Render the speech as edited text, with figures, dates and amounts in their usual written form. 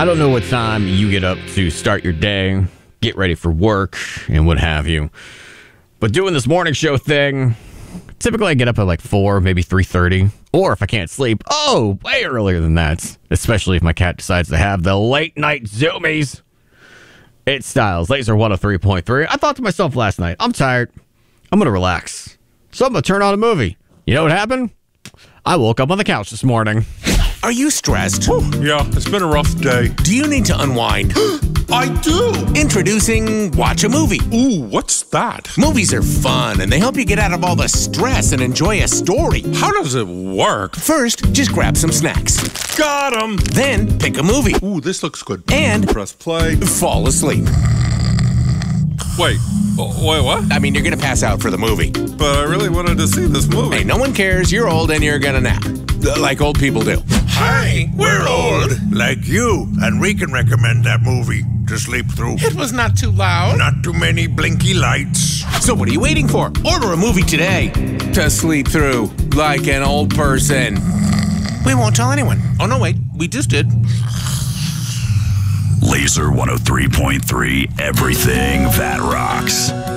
I don't know what time you get up to start your day, get ready for work, and what have you. But doing this morning show thing, typically I get up at like 4, maybe 3:30. Or if I can't sleep, way earlier than that. Especially if my cat decides to have the late night zoomies. It's Styles, Laser 103.3. I thought to myself last night, I'm tired. I'm going to relax. So I'm going to turn on a movie. You know what happened? I woke up on the couch this morning. Are you stressed? Yeah, it's been a rough day. Do you need to unwind? I do! Introducing Watch a Movie. Ooh, what's that? Movies are fun, and they help you get out of all the stress and enjoy a story. How does it work? First, just grab some snacks. Got 'em! Then, pick a movie. Ooh, this looks good. And press play. Fall asleep. Wait, what? I mean, you're going to pass out for the movie. But I really wanted to see this movie. Hey, no one cares. You're old and you're going to nap. Like old people do. Hi, we're old, like you, and we can recommend that movie to sleep through. It was not too loud. Not too many blinky lights. So what are you waiting for? Order a movie today to sleep through like an old person. We won't tell anyone. Oh, no, wait. We just did. Laser 103.3, everything that rocks.